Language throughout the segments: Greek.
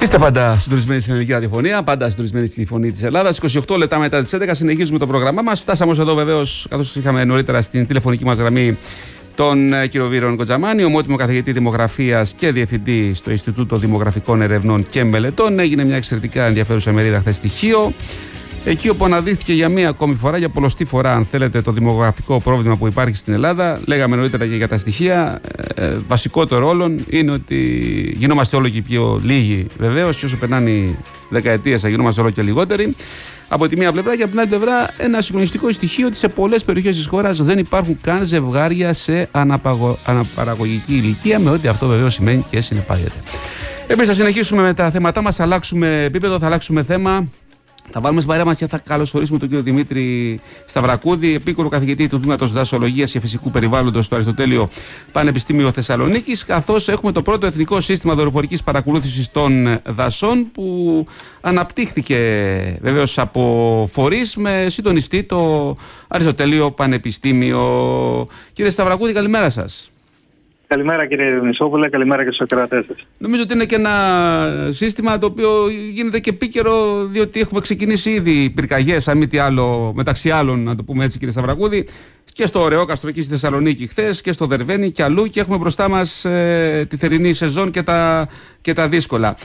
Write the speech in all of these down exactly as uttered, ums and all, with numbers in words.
Είστε πάντα συντονισμένοι στην ελληνική ραδιοφωνία, πάντα συντονισμένοι στη φωνή της Ελλάδας. είκοσι οκτώ λεπτά μετά τις έντεκα συνεχίζουμε το πρόγραμμά μας. Φτάσαμε ως εδώ, βεβαίως, καθώς είχαμε νωρίτερα στην τηλεφωνική μας γραμμή τον κύριο Βίρον Κοντζαμάνη, ομότιμο καθηγητή δημογραφίας και διευθυντή στο Ινστιτούτο Δημογραφικών Ερευνών και Μελετών. Έγινε μια εξαιρετικά ενδιαφέρουσα μερίδα χθες στοιχείο. Εκεί όπου αναδείχθηκε για μία ακόμη φορά, για πολλοστή φορά, αν θέλετε, το δημογραφικό πρόβλημα που υπάρχει στην Ελλάδα. Λέγαμε νωρίτερα και για τα στοιχεία. Ε, βασικότερο όλων είναι ότι γινόμαστε όλο και πιο λίγοι, βεβαίως, και όσο περνάνε οι δεκαετίες θα γινόμαστε όλο και λιγότεροι. Από τη μία πλευρά, και από την άλλη πλευρά, ένα συγκλονιστικό στοιχείο ότι σε πολλές περιοχές της χώρας δεν υπάρχουν καν ζευγάρια σε αναπαγω... αναπαραγωγική ηλικία, με ό,τι αυτό βεβαίως σημαίνει και συνεπάγεται. Εμείς θα συνεχίσουμε με τα θέματά μας, θα αλλάξουμε επίπεδο, θα αλλάξουμε θέμα. Θα βάλουμε στην παρέα μας και θα καλωσορίσουμε τον κύριο Δημήτρη Σταυρακούδη, επίκουρο καθηγητή του Τμήματος Δασολογίας και Φυσικού Περιβάλλοντος στο Αριστοτέλειο Πανεπιστήμιο Θεσσαλονίκης, καθώς έχουμε το πρώτο εθνικό σύστημα δορυφορικής παρακολούθησης των δασών που αναπτύχθηκε βεβαίως από φορείς με συντονιστή το Αριστοτέλειο Πανεπιστήμιο. Κύριε Σταυρακούδη, καλημέρα σας. Καλημέρα κύριε Νησόπουλε, καλημέρα και στους ακροατές σας. Νομίζω ότι είναι και ένα σύστημα το οποίο γίνεται και επίκαιρο, διότι έχουμε ξεκινήσει ήδη πυρκαγιές, αν μη τι άλλο, μεταξύ άλλων, να το πούμε έτσι, κύριε Σταυρακούδη, και στο Ωρεόκαστρο εκεί στη Θεσσαλονίκη χθες και στο Δερβαίνη και αλλού, και έχουμε μπροστά μας ε, τη θερινή σεζόν και τα, και τα δύσκολα.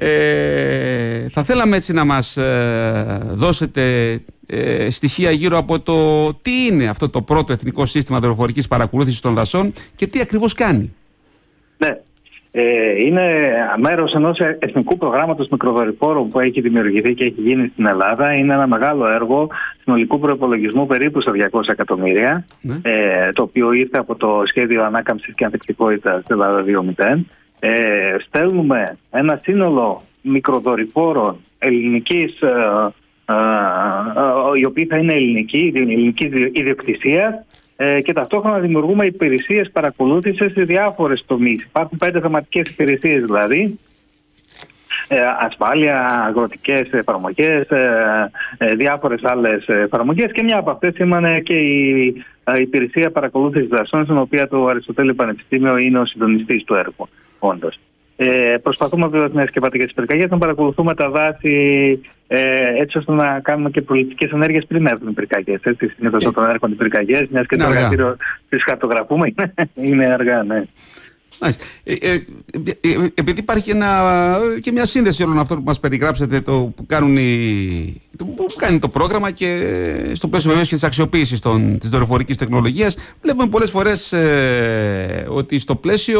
Ε, θα θέλαμε έτσι να μας ε, δώσετε ε, στοιχεία γύρω από το τι είναι αυτό το πρώτο εθνικό σύστημα δορυφορικής παρακολούθησης των δασών και τι ακριβώς κάνει. Ναι. Ε, είναι μέρος ενός εθνικού προγράμματος μικροδορυφόρων που έχει δημιουργηθεί και έχει γίνει στην Ελλάδα. Είναι ένα μεγάλο έργο συνολικού προϋπολογισμού περίπου στα διακόσια εκατομμύρια, ναι. ε, το οποίο ήρθε από το Σχέδιο Ανάκαμψης και Ανθεκτικότητας Ελλάδα δύο μηδέν. Ε, στέλνουμε ένα σύνολο μικροδορυφόρων ελληνικής, ε, ε, ε, οι οποίοι θα είναι ελληνικοί, ελληνικής ιδιοκτησίας, Ε, και ταυτόχρονα δημιουργούμε υπηρεσίες παρακολούθησης σε διάφορες τομείς. Υπάρχουν πέντε θεματικές υπηρεσίες, δηλαδή ε, ασφάλεια, αγροτικές εφαρμογές, ε, ε, διάφορες άλλες εφαρμογές, και μια από αυτές είναι και η ε, υπηρεσία παρακολούθησης δασών, στην οποία το Αριστοτέλειο Πανεπιστήμιο είναι ο συντονιστής του έργου, όντως. Ε, προσπαθούμε βέβαια να σκεφτούμε και τις πυρκαγιές, να παρακολουθούμε τα δάση ε, έτσι ώστε να κάνουμε και πολιτικές ενέργειες πριν έρθουν οι πυρκαγιές. Έτσι, συνήθως yeah. όταν έρχονται οι πυρκαγιές, μιας και το εργαστήριο τις χαρτογραφούμε, είναι αργά, ναι. Ε, ε, ε, ε, επειδή υπάρχει ένα, και μια σύνδεση όλων αυτών που μας περιγράψετε, το που, κάνουν οι, το, που κάνει το πρόγραμμα, και στο πλαίσιο βεβαίως και της αξιοποίησης των, της δορυφορικής τεχνολογίας, βλέπουμε πολλές φορές ε, ότι στο πλαίσιο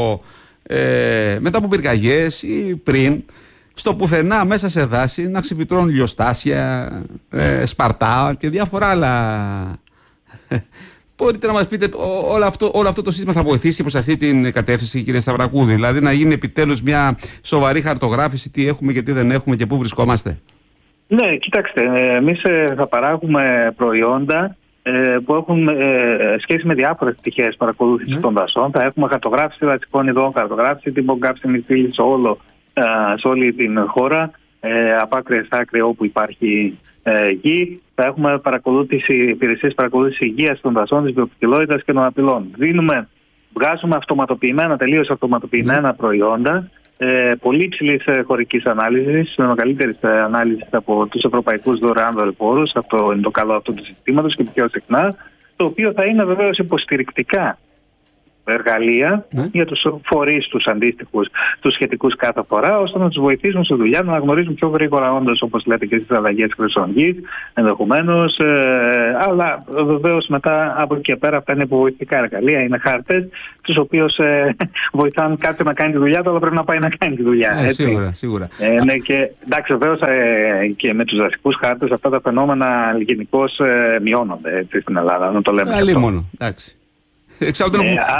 Ε, μετά από πυρκαγιές ή πριν, στο πουθενά μέσα σε δάση να ξεφυτρώνουν λιοστάσια, ε, σπαρτά και διάφορα άλλα. Μπορείτε να μας πείτε, όλο αυτό, όλο αυτό το σύστημα θα βοηθήσει προς αυτή την κατεύθυνση, κύριε Σταυρακούδη? Δηλαδή να γίνει επιτέλους μια σοβαρή χαρτογράφηση, τι έχουμε και τι δεν έχουμε και πού βρισκόμαστε. Ναι, κοιτάξτε, εμείς θα παράγουμε προϊόντα που έχουν ε, σχέση με διάφορες πτυχές παρακολούθησης ναι. των δασών. Θα έχουμε χαρτογράφηση δασικών ειδών, χαρτογράφηση τύπων καύσιμης φύλης σε, ε, σε όλη την χώρα, ε, από άκρη στα άκρη όπου υπάρχει ε, γη. Θα έχουμε παρακολούθηση, υπηρεσίες παρακολούθησης υγείας των δασών, της βιοποικιλότητας και των απειλών. Δίνουμε, βγάζουμε αυτοματοποιημένα, τελείως αυτοματοποιημένα ναι. προϊόντα, Ε, πολύ υψηλής ε, χωρικής ανάλυσης, με μεγαλύτερη ε, ανάλυση από τους ευρωπαϊκούς δωρεάν δορυφόρους. Αυτό είναι το καλό αυτού του συστήματος, και πιο συχνά, το οποίο θα είναι βεβαίως υποστηρικτικά εργαλεία ναι. για τους φορείς τους αντίστοιχους, τους σχετικούς κάθε φορά, ώστε να τους βοηθήσουν στη δουλειά, να γνωρίζουν πιο γρήγορα, όντως, όπως λέτε, και στις αλλαγές χρυσών γης, ενδεχομένως. Ε, αλλά βεβαίως μετά από εκεί και πέρα αυτά είναι υποβοηθητικά εργαλεία, είναι χάρτες, τους οποίους ε, βοηθάνε κάποιον να κάνει τη δουλειά του, αλλά πρέπει να πάει να κάνει τη δουλειά. Ε, έτσι. Σίγουρα, σίγουρα. Ε, ναι, και εντάξει, βεβαίως ε, και με τους δασικούς χάρτες αυτά τα φαινόμενα γενικώς ε, μειώνονται έτσι, στην Ελλάδα, να το λέμε. Αλλή μόνο, εντάξει. Εξάλλου,